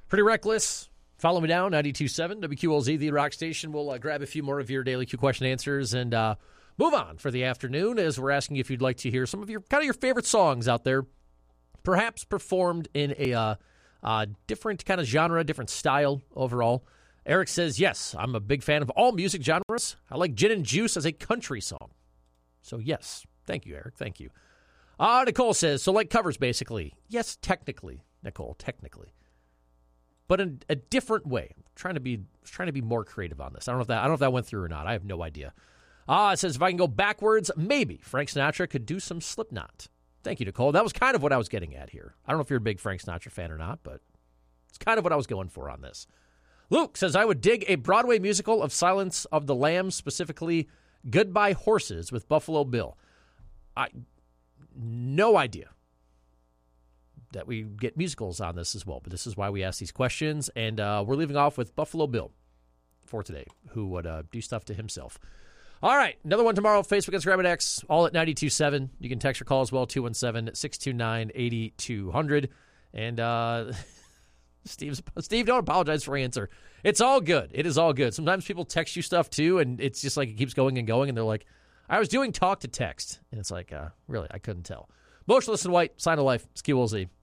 Pretty Reckless. Follow me down, 92.7 WQLZ, the rock station. We'll grab a few more of your daily Q question answers and move on for the afternoon as we're asking if you'd like to hear some of your kind of your favorite songs out there, perhaps performed in a different kind of genre, different style overall. Eric says, yes, I'm a big fan of all music genres. I like Gin and Juice as a country song. So, yes. Thank you, Eric. Thank you. Nicole says, so like covers, basically. Yes, technically, Nicole, technically. But in a different way. I'm trying to be more creative on this. I don't know if that went through or not. I have no idea. It says, if I can go backwards, maybe Frank Sinatra could do some Slipknot. Thank you, Nicole. That was kind of what I was getting at here. I don't know if you're a big Frank Sinatra fan or not, but it's kind of what I was going for on this. Luke says, I would dig a Broadway musical of Silence of the Lambs, specifically Goodbye Horses with Buffalo Bill. No idea that we get musicals on this as well, but this is why we ask these questions, and we're leaving off with Buffalo Bill for today, who would do stuff to himself. All right, another one tomorrow, Facebook, Instagram, and X, all at 92.7. You can text or call as well, 217-629-8200. And Steve, don't apologize for your answer. It's all good. It is all good. Sometimes people text you stuff, too, and it's just like it keeps going and going, and they're like, I was doing talk to text. And it's like, really, I couldn't tell. Motionless in White, Sign of Life, Ski Will Z.